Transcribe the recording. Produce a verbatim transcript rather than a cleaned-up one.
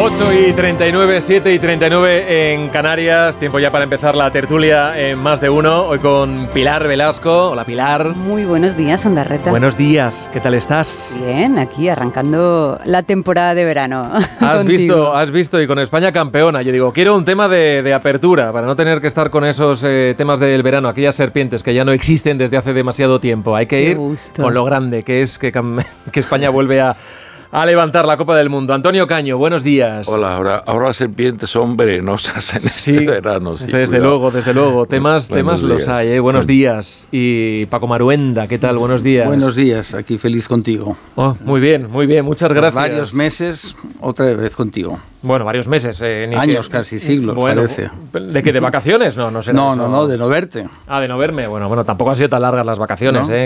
ocho y treinta y nueve, siete y treinta y nueve en Canarias. Tiempo ya para empezar la tertulia en Más de Uno. Hoy con Pilar Velasco. Hola, Pilar. Muy buenos días, Ondarreta. Buenos días, ¿qué tal estás? Bien, aquí arrancando la temporada de verano. Has visto, has visto, y con España campeona. Yo digo, quiero un tema de, de apertura, para no tener que estar con esos eh, temas del verano, aquellas serpientes que ya no existen desde hace demasiado tiempo. Hay que ir con lo grande, que es que, que España vuelve a... a levantar la Copa del Mundo. Antonio Caño, buenos días. Hola, ahora, ahora las serpientes son venenosas en sí, este verano. Sí, desde cuidado. luego, desde luego. Temas, temas los hay, ¿eh? Buenos días. Y Paco Maruenda, ¿qué tal? Buenos días. Buenos días, aquí feliz contigo. Oh, muy bien, muy bien, muchas gracias. Por varios meses, otra vez contigo. Bueno, varios meses. Eh, ni Años, que, casi siglos, bueno, parece. ¿De qué? ¿De vacaciones? No, no sé. No, eso. no, no, de no verte. Ah, de no verme. Bueno, bueno, tampoco han sido tan largas las vacaciones, ¿No? ¿eh?